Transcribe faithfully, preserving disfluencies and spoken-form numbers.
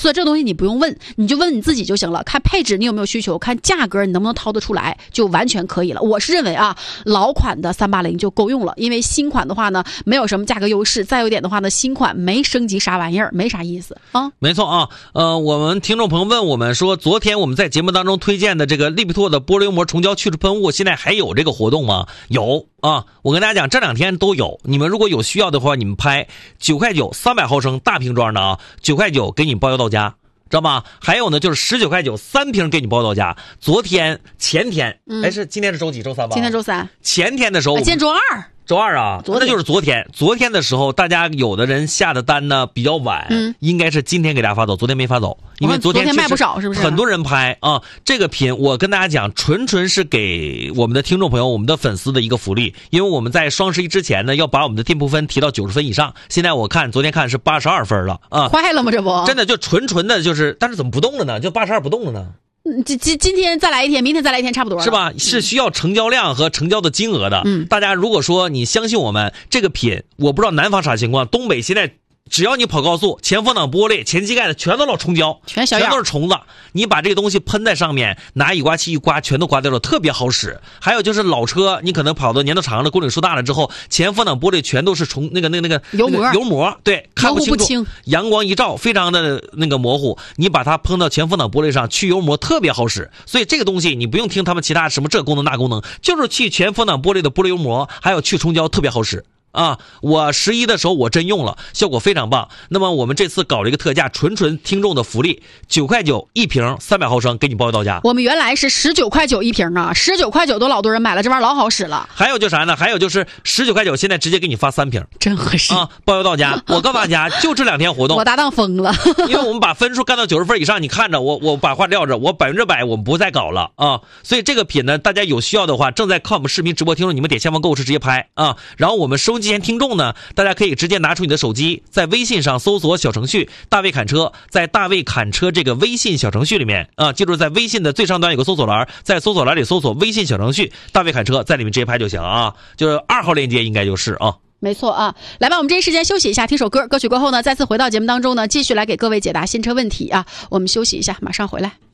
所以这个东西你不用问，你就问你自己就行了，看配置你有没有需求，看价格你能不能掏得出来，就完全可以了。我是认为啊，老款的三八零就够用了，因为新款的话呢没有什么价格优势，再有一点的话呢，新款没升级啥玩意儿，没啥意思啊。 没错啊，呃，我们听众朋友问我们说，昨天我们在节目当中推荐的这个利比拓的玻璃油膜虫胶去除喷雾，现在还有这个活动吗？有啊，我跟大家讲，这两天都有。你们如果有需要的话，你们拍九块九三百毫升大瓶装的啊，九块九给你包邮到家，知道吗？还有呢，就是十九块九三瓶给你包邮到家。昨天、前天，嗯、哎，是今天是周几？周三吧？ 今天周三。 前天的时候， 啊、今天周二。 周二啊，那就是昨天。昨天的时候，大家有的人下的单呢比较晚，嗯，应该是今天给大家发走，昨天没发走，因为昨天昨天卖不少，是不是？ 很多人拍啊，这个品我跟大家讲，纯纯是给我们的听众朋友、我们的粉丝的一个福利，因为我们在双十一之前呢，要把我们的店铺分提到九十分以上。现在我看昨天看是八十二分了啊， 快了吗？这不真的就纯纯的，就是但是怎么不动了呢？就八十二不动了呢？ 今今今天再来一天，明天再来一天，差不多是吧？是需要成交量和成交的金额的。嗯，大家如果说你相信我们这个品，我不知道南方啥情况，东北现在只要你跑高速，前风挡玻璃、前机盖的全都老虫胶， 全小全都是虫子。你把这个东西喷在上面，拿雨刮器一刮，全都刮掉了，特别好使。还有就是老车，你可能跑的年头长了，公里数大了之后，前风挡玻璃全都是虫那个那个那个油膜、 那个、油膜，对，看不清楚， 不清， 阳光一照，非常的那个模糊。你把它喷到前风挡玻璃上，去油膜特别好使。所以这个东西你不用听他们其他什么这功能那功能，就是去前风挡玻璃的玻璃油膜，还有去虫胶，特别好使。啊，我十一的时候我真用了，效果非常棒。那么我们这次搞了一个特价，纯纯听众的福利，九块九一瓶，三百毫升，给你包邮到家。 我们原来是十九块九一瓶啊，十九块九都老多人买了，这玩意儿老好使了。 还有就啥呢？还有就是十九块九，现在直接给你发三瓶， 真合适啊，包邮到家。我告诉大家，就这两天活动， 我搭档疯了， 因为我们把分数干到九十分以上，你看着我，我把话撂着，我百分之百我们不再搞了啊。所以这个品呢，大家有需要的话，正在看我们视频直播听众，你们点下方购物车直接拍啊。然后我们收机前听众呢。大家可以直接拿出你的手机，在微信上搜索小程序大卫侃车，在大卫侃车这个微信小程序里面啊，记住在微信的最上端有个搜索栏，在搜索栏里搜索微信小程序大卫侃车，在里面直接拍就行啊，就是二号链接应该就是啊。 没错啊，来吧，我们这一时间休息一下，听首歌，歌曲过后呢，再次回到节目当中呢，继续来给各位解答新车问题啊。我们休息一下，马上回来。